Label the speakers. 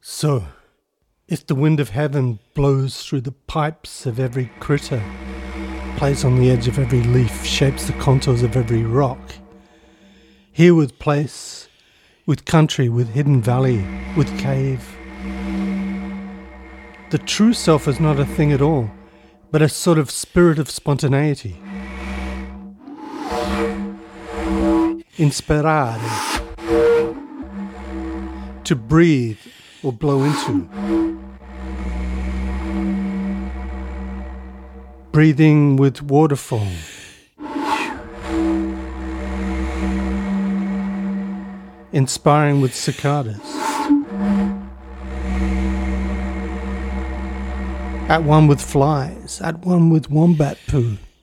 Speaker 1: So, if the wind of heaven blows through the pipes of every critter, plays on the edge of every leaf, shapes the contours of every rock, here with place, with country, with hidden valley, with cave, the true self is not a thing at all, but a sort of spirit of spontaneity. Inspirare. To breathe or blow into. Breathing with waterfall. Inspiring with cicadas. At one with flies, at one with wombat poo.